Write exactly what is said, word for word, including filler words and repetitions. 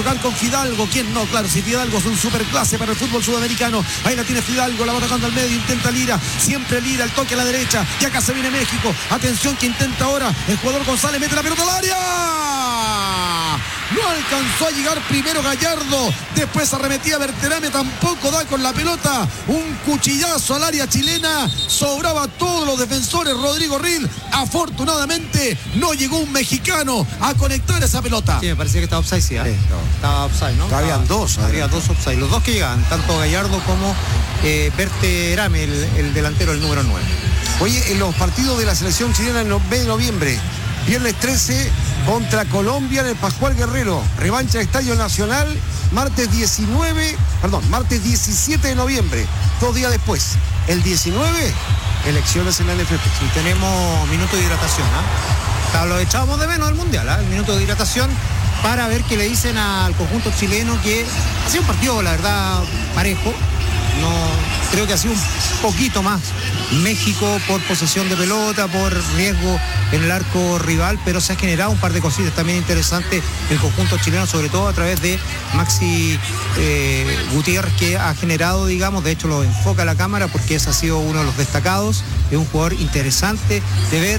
tocar con Fidalgo. ¿Quién no? Claro, si Fidalgo es un superclase para el fútbol sudamericano. Ahí la tiene Fidalgo, la va tocando al medio, intenta Lira, siempre Lira, el toque a la derecha, y acá se viene México. Atención que intenta ahora el jugador González, mete la pelota al área. No alcanzó a llegar primero Gallardo, después arremetía Berterame, tampoco da con la pelota. Un cuchillazo al área chilena, sobraba a todos los defensores. Rodrigo Ril, afortunadamente no llegó un mexicano a conectar esa pelota. Sí, me parecía que estaba offside, sí, ¿eh? sí, estaba offside, ¿no? Habían dos. Había dos offside, los dos que llegaban, tanto Gallardo como eh, Berterame, el, el delantero, el número nueve. Oye, en los partidos de la selección chilena en el mes de noviembre, viernes trece contra Colombia en el Pascual Guerrero, revancha de Estadio Nacional, martes diecinueve, perdón, martes diecisiete de noviembre, dos días después, el diecinueve, elecciones en la N F P. Y tenemos minuto de hidratación, ¿ah? ¿eh? Lo echábamos de menos del Mundial, ¿eh? El minuto de hidratación para ver qué le dicen al conjunto chileno, que ha sido un partido, la verdad, parejo. No, creo que ha sido un poquito más México por posesión de pelota, por riesgo en el arco rival, pero se ha generado un par de cositas también interesantes el conjunto chileno, sobre todo a través de Maxi eh, Gutiérrez, que ha generado, digamos, de hecho lo enfoca la cámara porque ese ha sido uno de los destacados, es un jugador interesante de ver.